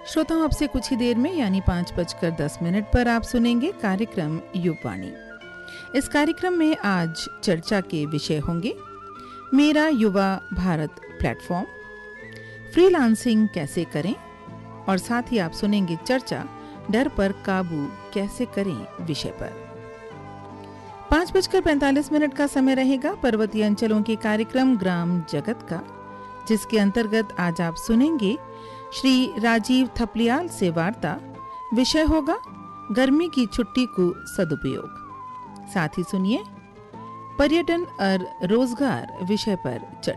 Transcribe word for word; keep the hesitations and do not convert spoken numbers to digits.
श्रोताओं, अब से कुछ ही देर में यानी पाँच बजकर दस मिनट पर आप सुनेंगे कार्यक्रम युवावाणी। इस कार्यक्रम में आज चर्चा के विषय होंगे मेरा युवा भारत प्लेटफॉर्म, फ्रीलांसिंग कैसे करें, और साथ ही आप सुनेंगे चर्चा डर पर काबू कैसे करें विषय पर। पाँच बजकर पैंतालीस मिनट का समय रहेगा पर्वतीय अंचलों के कार्यक्रम ग्राम जगत का, जिसके अंतर्गत आज आप सुनेंगे श्री राजीव थपलियाल से वार्ता। विषय होगा गर्मी की छुट्टी को सदुपयोग। साथ ही सुनिए पर्यटन और रोजगार विषय पर चर्चा।